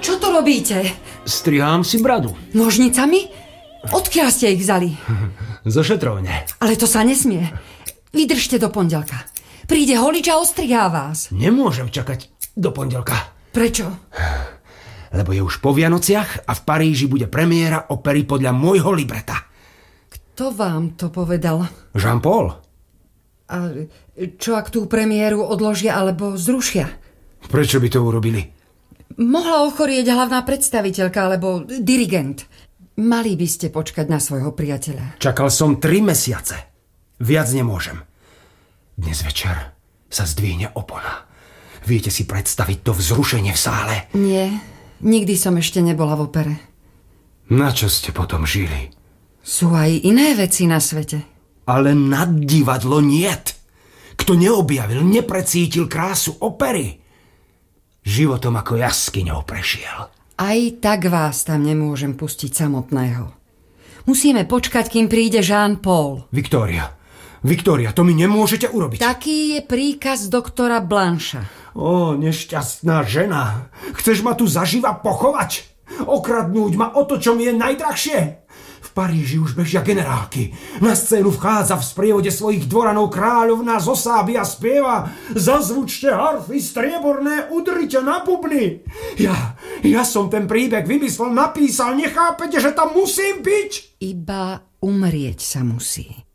Čo to robíte? Strihám si bradu. Nožnicami? Odkiaľ ste ich vzali? Zo šetrovne. Ale to sa nesmie. Vydržte do pondelka. Príde holič a ostrihá vás. Nemôžem čakať do pondelka. Prečo? Lebo je už po Vianociach a v Paríži bude premiéra opery podľa môjho libreta. Kto vám to povedal? Jean-Paul. A čo ak tú premiéru odložia alebo zrušia? Prečo by to urobili? Mohla ochorieť hlavná predstaviteľka alebo dirigent. Mali by ste počkať na svojho priateľa. Čakal som 3 mesiace. Viac nemôžem. Dnes večer sa zdvihne opona. Viete si predstaviť to vzrušenie v sále? Nie, nikdy som ešte nebola v opere. Na čo ste potom žili? Sú aj iné veci na svete. Ale nad divadlo niet. Kto neobjavil, neprecítil krásu opery. Životom ako jaskyňou prešiel. Aj tak vás tam nemôžem pustiť samotného. Musíme počkať, kým príde Jean-Paul. Viktória, to mi nemôžete urobiť. Taký je príkaz doktora Blancha. Ó, nešťastná žena. Chceš ma tu zaživa pochovať? Okradnúť ma o to, čo mi je najdrahšie? V Paríži už bežia generálky. Na scénu vchádza v sprievode svojich dvoranov kráľovná z osáby a spieva: Zazvučte harfy strieborné, udrite na bubny. Ja som ten príbeh vymyslel, napísal. Nechápete, že tam musím byť? Iba umrieť sa musí.